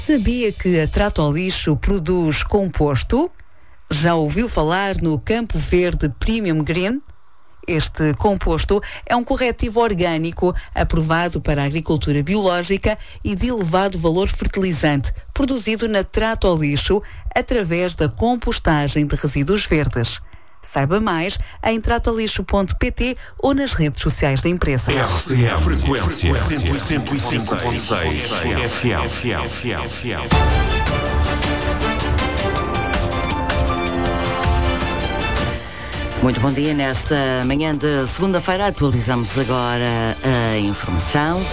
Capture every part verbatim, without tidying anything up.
Sabia que a Trato ao Lixo produz composto? Já ouviu falar no Campo Verde Premium Green? Este composto é um corretivo orgânico aprovado para a agricultura biológica e de elevado valor fertilizante, produzido na Trato ao Lixo através da compostagem de resíduos verdes. Saiba mais em tratalixo ponto pt ou nas redes sociais da empresa. R C M Frequência cento e cinco ponto seis F M. Muito bom dia. Nesta manhã de segunda-feira atualizamos agora a informação.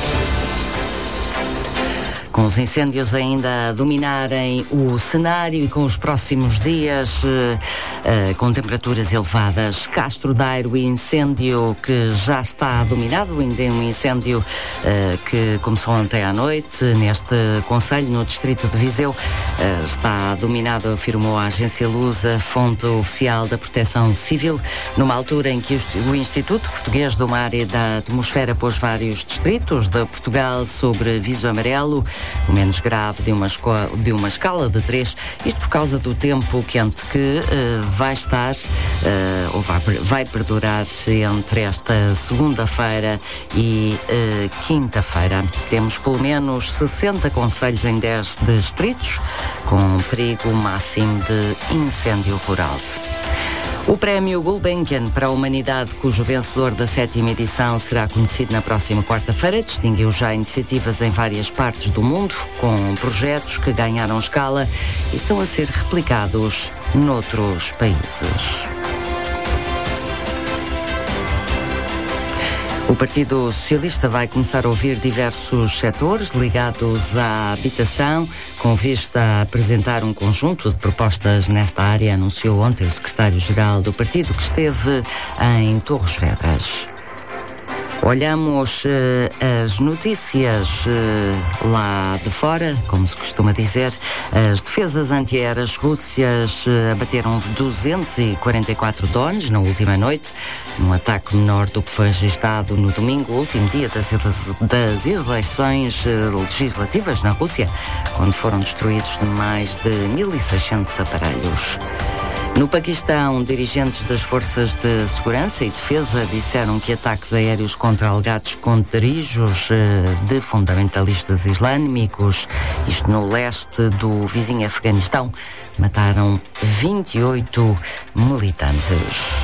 Com os incêndios ainda a dominarem o cenário e com os próximos dias uh, uh, com temperaturas elevadas. Castro Daire, o incêndio que já está dominado, ainda é um incêndio uh, que começou ontem à noite neste concelho, no distrito de Viseu. Uh, está dominado, afirmou a agência Lusa, fonte oficial da Proteção Civil, numa altura em que o Instituto Português do Mar e da Atmosfera pôs vários distritos de Portugal sobre aviso amarelo, o menos grave de uma, escola, de uma escala de três, isto por causa do tempo quente que uh, vai estar, uh, ou vai, vai perdurar entre esta segunda-feira e uh, quinta-feira. Temos pelo menos sessenta concelhos em dez distritos, com perigo máximo de incêndio rural. O Prémio Gulbenkian para a Humanidade, cujo vencedor da sétima edição será conhecido na próxima quarta-feira, distinguiu já iniciativas em várias partes do mundo, com projetos que ganharam escala e estão a ser replicados noutros países. O Partido Socialista vai começar a ouvir diversos setores ligados à habitação, com vista a apresentar um conjunto de propostas nesta área, anunciou ontem o secretário-geral do partido, que esteve em Torres Vedras. Olhamos uh, as notícias uh, lá de fora, como se costuma dizer. As defesas antiaéreas russas uh, abateram duzentos e quarenta e quatro drones na última noite, num ataque menor do que foi registrado no domingo, último dia das, das eleições uh, legislativas na Rússia, quando foram destruídos mais de mil e seiscentos aparelhos. No Paquistão, dirigentes das forças de segurança e defesa disseram que ataques aéreos contra alegados esconderijos de fundamentalistas islâmicos, isto no leste do vizinho Afeganistão, mataram vinte e oito militantes.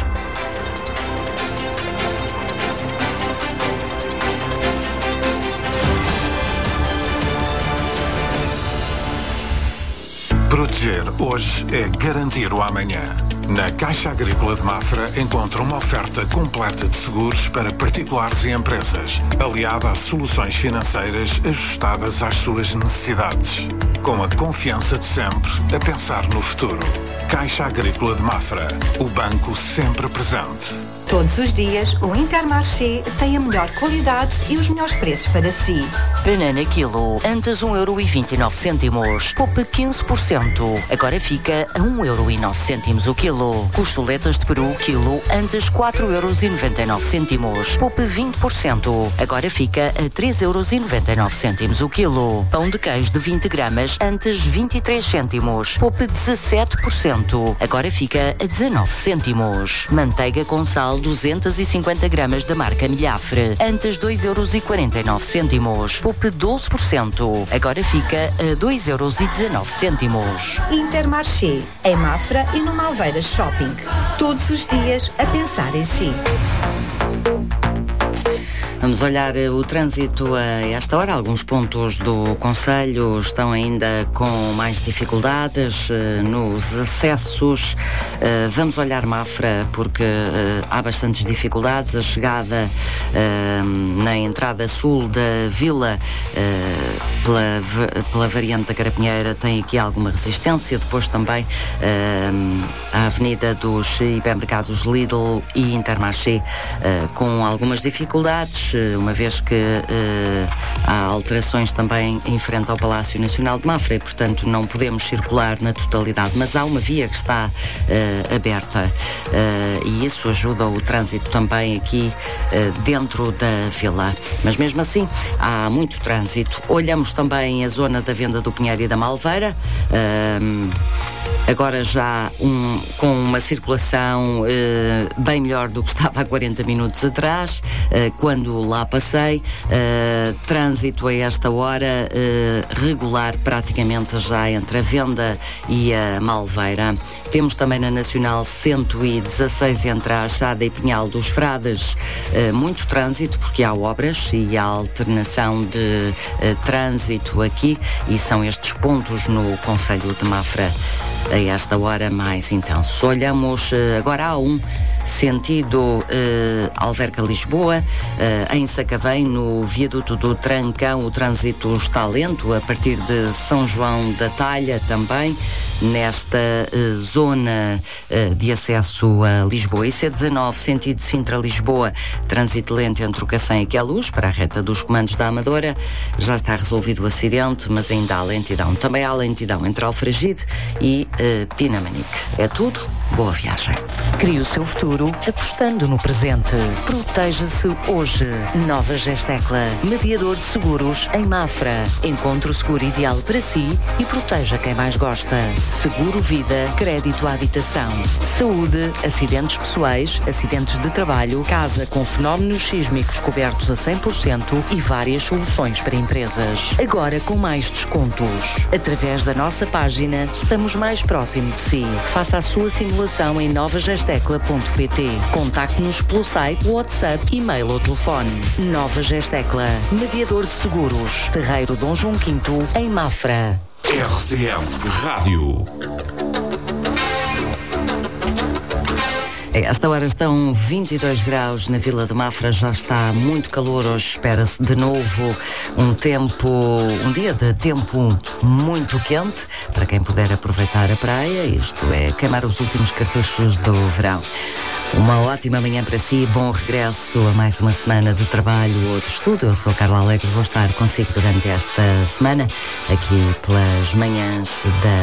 Proteger hoje é garantir o amanhã. Na Caixa Agrícola de Mafra encontra uma oferta completa de seguros para particulares e empresas, aliada a soluções financeiras ajustadas às suas necessidades. Com a confiança de sempre a pensar no futuro. Caixa Agrícola de Mafra, o banco sempre presente. Todos os dias, o Intermarché tem a melhor qualidade e os melhores preços para si. Banana quilo, antes um euro e vinte e nove cêntimos. Poupe quinze por cento. Agora fica a um euro e nove cêntimos o quilo. Costoletas de peru, quilo, antes quatro euros e noventa e nove cêntimos. Poupe vinte por cento. Agora fica a três euros e noventa e nove cêntimos o quilo. Pão de queijo de vinte gramas, antes vinte e três cêntimos. Poupe dezassete por cento. Agora fica a dezanove cêntimos. Manteiga com sal duzentos e cinquenta gramas da marca Milhafre, antes dois euros e quarenta e nove cêntimos. Poupe doze por cento. Agora fica a dois euros e dezanove cêntimos. Intermarché, em Mafra e no Malveiras Shopping. Todos os dias a pensar em si. Vamos olhar o trânsito a esta hora. Alguns pontos do concelho estão ainda com mais dificuldades uh, nos acessos. Uh, vamos olhar Mafra porque uh, há bastantes dificuldades. A chegada uh, na entrada sul da vila uh, pela, pela variante da Carapinheira tem aqui alguma resistência. Depois também uh, a avenida dos hipermercados Lidl e Intermarché uh, com algumas dificuldades. uma vez que uh, há alterações também em frente ao Palácio Nacional de Mafra e, portanto, não podemos circular na totalidade, mas há uma via que está uh, aberta uh, e isso ajuda o trânsito também aqui uh, dentro da vila. Mas mesmo assim, há muito trânsito. Olhamos também a zona da Venda do Pinheiro e da Malveira. Uh, Agora já um, com uma circulação eh, bem melhor do que estava há quarenta minutos atrás, eh, quando lá passei. Eh, trânsito a esta hora eh, regular praticamente já entre a Venda e a Malveira. Temos também na Nacional cento e dezasseis entre a Achada e Pinhal dos Frades eh, muito trânsito porque há obras e há alternação de eh, trânsito aqui e são estes pontos no concelho de Mafra a esta hora mais intensos. Olhamos uh, agora a um sentido uh, Alverca-Lisboa, uh, em Sacavém, no viaduto do Trancão, o trânsito está lento, a partir de São João da Talha também, nesta uh, zona uh, de acesso a Lisboa. I C dezanove, sentido Sintra-Lisboa, trânsito lento entre o Cacém e Queluz, para a reta dos comandos da Amadora. Já está resolvido o acidente, mas ainda há lentidão. Também há lentidão entre Alfragide e uh, Pinamanique. É tudo. Boa viagem. Crie o seu futuro apostando no presente. Proteja-se hoje. Nova Gestecla, mediador de seguros em Mafra. Encontre o seguro ideal para si e proteja quem mais gosta. Seguro vida, crédito à habitação, saúde, acidentes pessoais, acidentes de trabalho, casa com fenómenos sísmicos cobertos a cem por cento e várias soluções para empresas. Agora com mais descontos. Através da nossa página, estamos mais próximo de si. Faça a sua simulação em nova gestecla ponto pt. Contacte-nos pelo site, WhatsApp, e-mail ou telefone. Nova Gestecla, mediador de seguros. Terreiro Dom João quinto, em Mafra. R C M Rádio. A esta hora estão vinte e dois graus na Vila de Mafra, já está muito calor. Hoje espera-se de novo um tempo, um dia de tempo muito quente, para quem puder aproveitar a praia, isto é, queimar os últimos cartuchos do verão. Uma ótima manhã para si, bom regresso a mais uma semana de trabalho ou de estudo. Eu sou a Carla Alegre, vou estar consigo durante esta semana, aqui pelas manhãs da